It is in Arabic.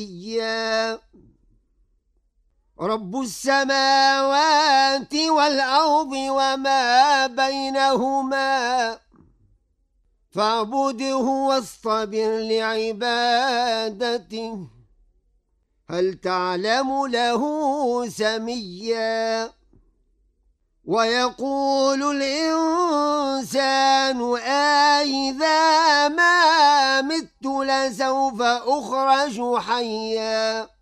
رب السماوات والأرض وما بينهما فاعبده واصطبر لعبادته هل تعلم له سميا ويقول الإنسان أإذا ما مت لسوف أخرج حيا